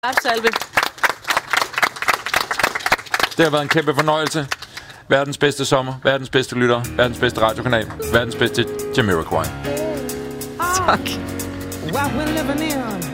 Salve. Det har været en kæmpe fornøjelse. Verdens bedste sommer, verdens bedste lytter, verdens bedste radiokanal, verdens bedste Jamiroquai. Tak. What we're living in